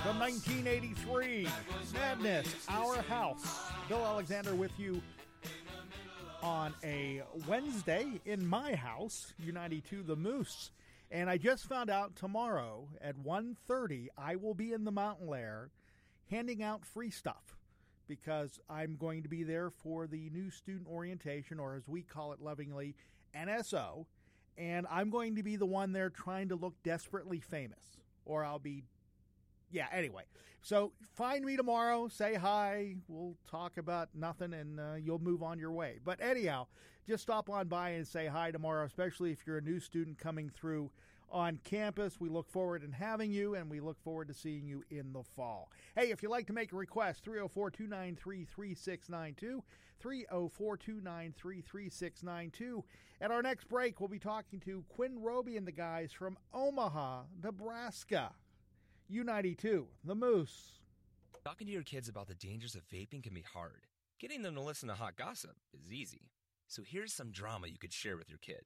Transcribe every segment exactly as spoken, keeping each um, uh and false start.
from nineteen eighty-three, Madness, Our House. Bill Alexander with you on a Wednesday in my house, U ninety-two The Moose. And I just found out tomorrow at one thirty, I will be in the Mountain Lair handing out free stuff because I'm going to be there for the new student orientation, or as we call it lovingly, N S O. And I'm going to be the one there trying to look desperately famous, or I'll be Yeah, anyway. So find me tomorrow, say hi, we'll talk about nothing, and uh, you'll move on your way. But anyhow, just stop on by and say hi tomorrow, especially if you're a new student coming through on campus. We look forward to having you, and we look forward to seeing you in the fall. Hey, if you'd like to make a request, three oh four, two nine three, three six nine two, three oh four, two nine three, three six nine two. At our next break, we'll be talking to Quinn Roby and the guys from Omaha, Nebraska. U ninety-two, The Moose. Talking to your kids about the dangers of vaping can be hard. Getting them to listen to hot gossip is easy. So here's some drama you could share with your kid.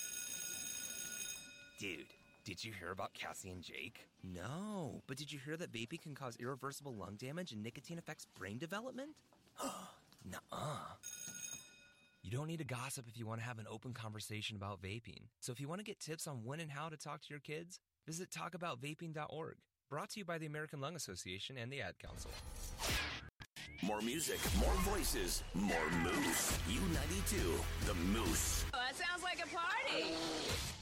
Dude, did you hear about Cassie and Jake? No, but did you hear that vaping can cause irreversible lung damage and nicotine affects brain development? Nuh-uh. You don't need to gossip if you want to have an open conversation about vaping. So if you want to get tips on when and how to talk to your kids, visit talk about vaping dot org. Brought to you by the American Lung Association and the Ad Council. More music, more voices, more Moose. U ninety-two, The Moose. Oh, that sounds like a party.